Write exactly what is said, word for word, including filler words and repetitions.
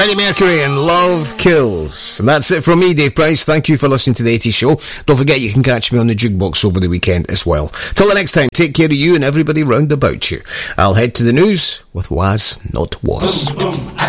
Freddie Mercury and Love Kills. And that's it from me, Dave Price. Thank you for listening to the eighties Show. Don't forget you can catch me on the Jukebox over the weekend as well. Till the next time, take care of you and everybody round about you. I'll head to the news with Was Not Was. Boom, boom.